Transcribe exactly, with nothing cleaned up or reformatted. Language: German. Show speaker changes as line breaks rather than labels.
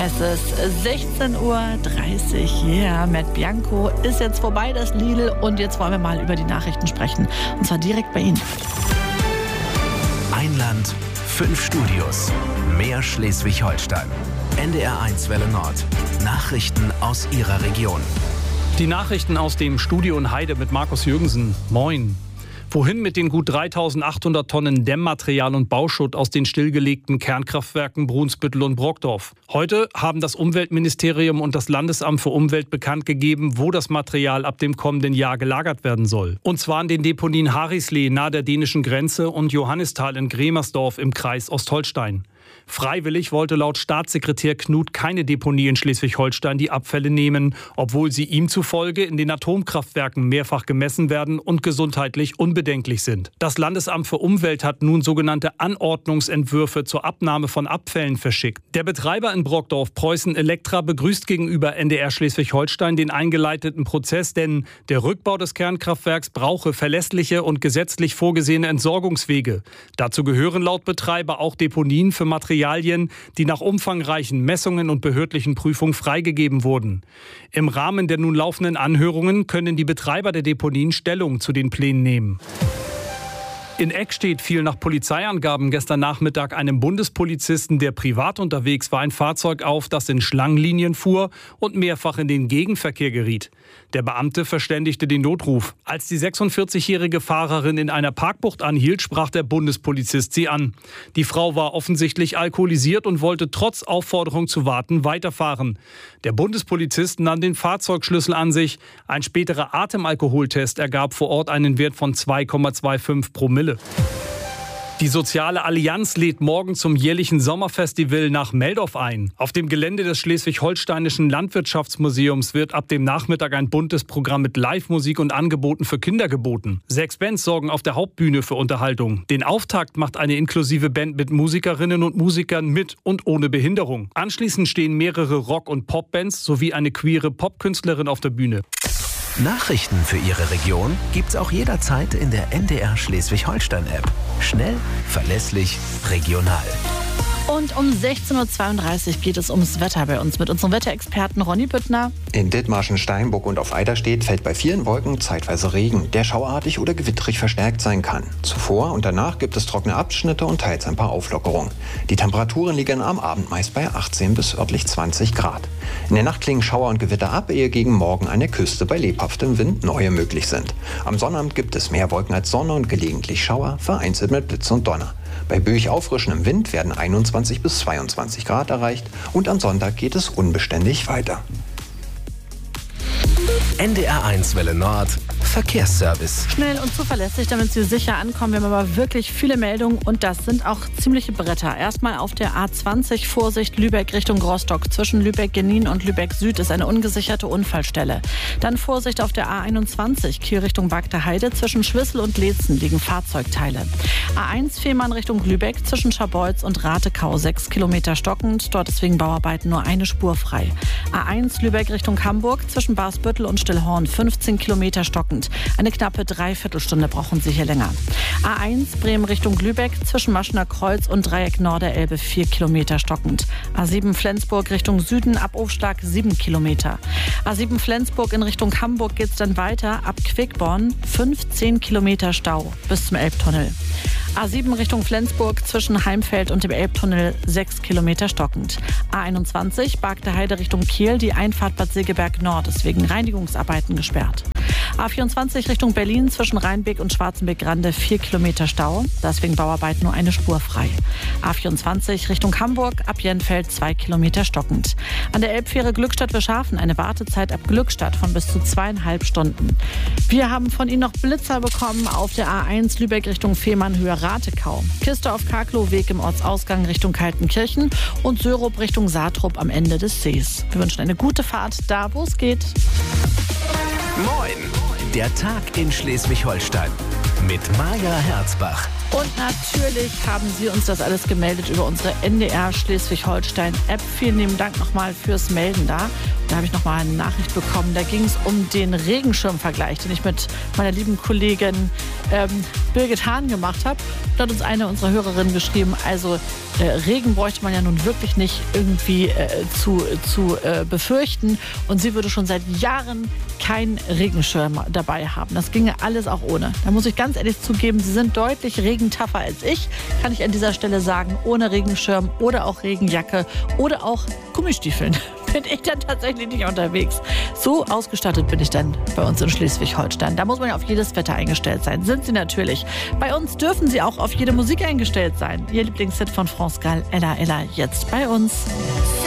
Es ist sechzehn Uhr dreißig. Yeah, Matt Bianco ist jetzt vorbei, das Lidl. Und jetzt wollen wir mal über die Nachrichten sprechen. Und zwar direkt bei Ihnen.
Ein Land, fünf Studios. Mehr Schleswig-Holstein. N D R eins Welle Nord. Nachrichten aus Ihrer Region.
Die Nachrichten aus dem Studio in Heide mit Markus Jürgensen. Moin. Wohin mit den gut dreitausendachthundert Tonnen Dämmmaterial und Bauschutt aus den stillgelegten Kernkraftwerken Brunsbüttel und Brockdorf? Heute haben das Umweltministerium und das Landesamt für Umwelt bekannt gegeben, wo das Material ab dem kommenden Jahr gelagert werden soll. Und zwar in den Deponien Harislee nahe der dänischen Grenze und Johannisthal in Gremersdorf im Kreis Ostholstein. Freiwillig wollte laut Staatssekretär Knut keine Deponie in Schleswig-Holstein die Abfälle nehmen, obwohl sie ihm zufolge in den Atomkraftwerken mehrfach gemessen werden und gesundheitlich unbedenklich sind. Das Landesamt für Umwelt hat nun sogenannte Anordnungsentwürfe zur Abnahme von Abfällen verschickt. Der Betreiber in Brockdorf, Preußen Elektra, begrüßt gegenüber N D R Schleswig-Holstein den eingeleiteten Prozess, denn der Rückbau des Kernkraftwerks brauche verlässliche und gesetzlich vorgesehene Entsorgungswege. Dazu gehören laut Betreiber auch Deponien für Materialien, die nach umfangreichen Messungen und behördlichen Prüfungen freigegeben wurden. Im Rahmen der nun laufenden Anhörungen können die Betreiber der Deponien Stellung zu den Plänen nehmen. In Eckstedt fiel nach Polizeiangaben gestern Nachmittag einem Bundespolizisten, der privat unterwegs war, ein Fahrzeug auf, das in Schlangenlinien fuhr und mehrfach in den Gegenverkehr geriet. Der Beamte verständigte den Notruf. Als die sechsundvierzigjährige Fahrerin in einer Parkbucht anhielt, sprach der Bundespolizist sie an. Die Frau war offensichtlich alkoholisiert und wollte trotz Aufforderung zu warten weiterfahren. Der Bundespolizist nahm den Fahrzeugschlüssel an sich. Ein späterer Atemalkoholtest ergab vor Ort einen Wert von zwei Komma fünfundzwanzig Promille. Die Soziale Allianz lädt morgen zum jährlichen Sommerfestival nach Meldorf ein. Auf dem Gelände des Schleswig-Holsteinischen Landwirtschaftsmuseums wird ab dem Nachmittag ein buntes Programm mit Live-Musik und Angeboten für Kinder geboten. Sechs Bands sorgen auf der Hauptbühne für Unterhaltung. Den Auftakt macht eine inklusive Band mit Musikerinnen und Musikern mit und ohne Behinderung. Anschließend stehen mehrere Rock- und Popbands sowie eine queere Popkünstlerin auf der Bühne.
Nachrichten für Ihre Region gibt's auch jederzeit in der N D R Schleswig-Holstein-App. Schnell, verlässlich, regional.
Und um sechzehn Uhr zweiunddreißig geht es ums Wetter bei uns mit unserem Wetterexperten Ronny Büttner.
In Dithmarschen, Steinburg und auf Eiderstedt fällt bei vielen Wolken zeitweise Regen, der schauartig oder gewitterig verstärkt sein kann. Zuvor und danach gibt es trockene Abschnitte und teils ein paar Auflockerungen. Die Temperaturen liegen am Abend meist bei achtzehn bis örtlich zwanzig Grad. In der Nacht klingen Schauer und Gewitter ab, ehe gegen Morgen an der Küste bei lebhaftem Wind neue möglich sind. Am Sonnabend gibt es mehr Wolken als Sonne und gelegentlich Schauer, vereinzelt mit Blitz und Donner. Bei böig auffrischendem Wind werden einundzwanzig bis zweiundzwanzig Grad erreicht und am Sonntag geht es unbeständig weiter.
N D R eins Welle Nord. Verkehrsservice.
Schnell und zuverlässig, damit Sie sicher ankommen. Wir haben aber wirklich viele Meldungen und das sind auch ziemliche Bretter. Erstmal auf der A zwanzig, Vorsicht Lübeck Richtung Rostock. Zwischen Lübeck-Genin und Lübeck Süd ist eine ungesicherte Unfallstelle. Dann Vorsicht auf der A einundzwanzig, Kiel Richtung Bagder Heide. Zwischen Schwissel und Leetzen liegen Fahrzeugteile. A eins, Fehmarn Richtung Lübeck. Zwischen Scharbeutz und Ratekau sechs Kilometer stockend. Dort ist wegen Bauarbeiten nur eine Spur frei. A eins, Lübeck Richtung Hamburg. Zwischen Barsbüttel und Stillhorn fünfzehn Kilometer stockend. Eine knappe Dreiviertelstunde brauchen Sie hier länger. A eins Bremen Richtung Lübeck, zwischen Maschener Kreuz und Dreieck Norderelbe vier Kilometer stockend. A sieben Flensburg Richtung Süden, ab Aufschlag sieben Kilometer. A sieben Flensburg in Richtung Hamburg geht's dann weiter, ab Quickborn fünfzehn Kilometer Stau bis zum Elbtunnel. A sieben Richtung Flensburg, zwischen Heimfeld und dem Elbtunnel sechs Kilometer stockend. A einundzwanzig Bagder Heide Richtung Kiel, die Einfahrt Bad Segeberg Nord ist wegen Reinigungsarbeiten gesperrt. A vierundzwanzig Richtung Berlin, zwischen Rheinbeck und Schwarzenbeck-Grande vier Kilometer Stau. Da ist wegen Bauarbeiten nur eine Spur frei. A vierundzwanzig Richtung Hamburg, ab Jenfeld zwei Kilometer stockend. An der Elbfähre Glückstadt-Wirschhafen eine Wartezeit ab Glückstadt von bis zu zweieinhalb Stunden. Wir haben von Ihnen noch Blitzer bekommen auf der A eins Lübeck Richtung Fehmarn Höhe Ratekau. Kiste auf Karklow, Weg im Ortsausgang Richtung Kaltenkirchen und Sörup Richtung Saatrup am Ende des Sees. Wir wünschen eine gute Fahrt da, wo es geht.
Moin! Der Tag in Schleswig-Holstein. mit Maja Herzbach.
Und natürlich haben Sie uns das alles gemeldet über unsere N D R Schleswig-Holstein-App. Vielen lieben Dank nochmal fürs Melden da. Da habe ich nochmal eine Nachricht bekommen. Da ging es um den Regenschirmvergleich, den ich mit meiner lieben Kollegin ähm, Birgit Hahn gemacht habe. Da hat uns eine unserer Hörerinnen geschrieben, also äh, Regen bräuchte man ja nun wirklich nicht irgendwie äh, zu, zu äh, befürchten. Und sie würde schon seit Jahren keinen Regenschirm dabei haben. Das ginge alles auch ohne. Da muss ich ganz ehrlich zugeben, sie sind deutlich regentaffer als ich. Kann ich an dieser Stelle sagen, ohne Regenschirm oder auch Regenjacke oder auch Gummistiefeln bin ich dann tatsächlich nicht unterwegs. So ausgestattet bin ich dann bei uns in Schleswig-Holstein. Da muss man ja auf jedes Wetter eingestellt sein. Sind Sie natürlich. Bei uns dürfen Sie auch auf jede Musik eingestellt sein. Ihr Lieblingshit von France Gall, Ella Ella, jetzt bei uns.